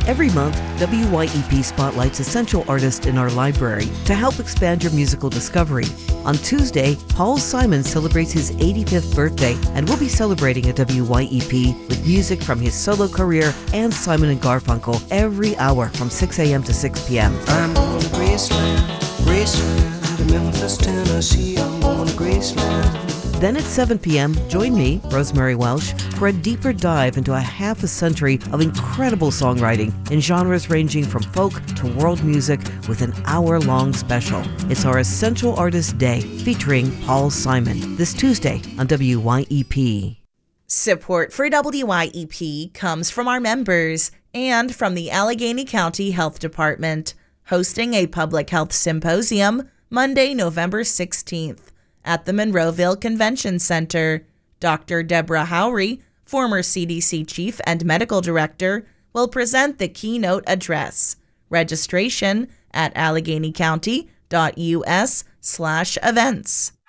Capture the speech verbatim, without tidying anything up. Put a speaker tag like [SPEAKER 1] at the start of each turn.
[SPEAKER 1] Every month, W Y E P spotlights essential artists in our library to help expand your musical discovery. On Tuesday, Paul Simon celebrates his eighty-fifth birthday and will be celebrating at W Y E P with music from his solo career and Simon and Garfunkel every hour from six a.m. to six p.m.
[SPEAKER 2] I'm going to Graceland, Graceland, to Memphis, Tennessee. I'm going to Graceland.
[SPEAKER 1] Then at seven p.m., join me, Rosemary Welsh, for a deeper dive into a half a century of incredible songwriting in genres ranging from folk to world music with an hour-long special. It's our Essential Artist Day featuring Paul Simon this Tuesday on W Y E P.
[SPEAKER 3] Support for W Y E P comes from our members and from the Allegheny County Health Department, hosting a public health symposium Monday, November sixteenth. At the Monroeville Convention Center. Doctor Deborah Howry, former C D C Chief and Medical Director, will present the keynote address. Registration at alleghenycounty.us slash events.